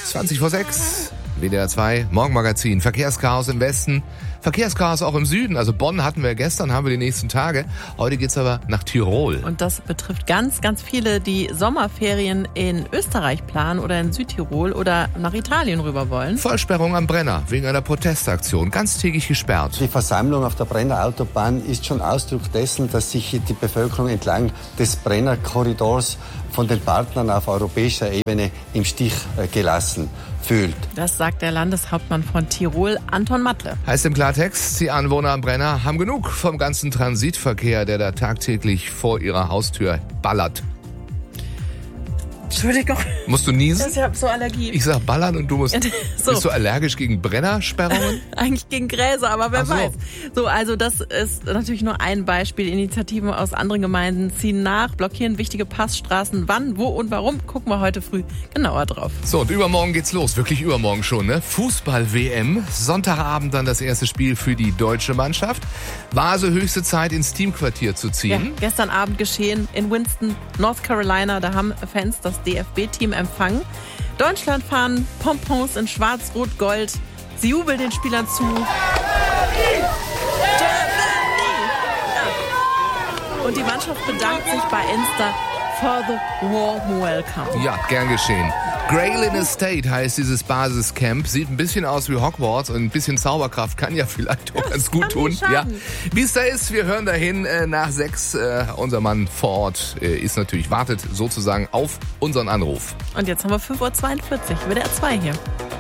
20:06, WDR 2, Morgenmagazin, Verkehrschaos im Westen, Verkehrschaos auch im Süden. Also Bonn hatten wir gestern, haben wir die nächsten Tage. Heute geht's aber nach Tirol. Und das betrifft ganz, ganz viele, die Sommerferien in Österreich planen oder in Südtirol oder nach Italien rüber wollen. Vollsperrung am Brenner wegen einer Protestaktion, ganztägig gesperrt. Die Versammlung auf der Brenner Autobahn ist schon Ausdruck dessen, dass sich die Bevölkerung entlang des Brenner Korridors von den Partnern auf europäischer Ebene im Stich gelassen fühlt. Das sagt der Landeshauptmann von Tirol, Anton Matle. Heißt im Klartext, die Anwohner am Brenner haben genug vom ganzen Transitverkehr, der da tagtäglich vor ihrer Haustür ballert. Entschuldigung. Musst du niesen? Ich habe so Allergie. Ich sag ballern und du musst... So. Bist du allergisch gegen Brennersperrungen? Eigentlich gegen Gräser, aber wer Ach so. weiß. So, also das ist natürlich nur ein Beispiel. Initiativen aus anderen Gemeinden ziehen nach, blockieren wichtige Passstraßen. Wann, wo und warum, gucken wir heute früh genauer drauf. So, und übermorgen geht's los. Wirklich übermorgen schon, ne? Fußball-WM. Sonntagabend dann das erste Spiel für die deutsche Mannschaft. War also höchste Zeit, ins Teamquartier zu Ja, ziehen. gestern Abend geschehen in Winston, North Carolina. Da haben Fans das DFB-Team empfangen. Deutschland fahren Pompons in Schwarz, Rot, Gold. Sie jubeln den Spielern zu. Germany! Ja. Und die Mannschaft bedankt sich bei Insta for the warm welcome. Ja, gern geschehen. Graylin Estate heißt dieses Basiscamp. Sieht ein bisschen aus wie Hogwarts und ein bisschen Zauberkraft kann ja vielleicht auch ganz gut tun. Ja. Wie es da ist, wir hören dahin nach 6. Unser Mann vor Ort wartet sozusagen auf unseren Anruf. Und jetzt haben wir 5:42 Uhr, WDR 2 hier.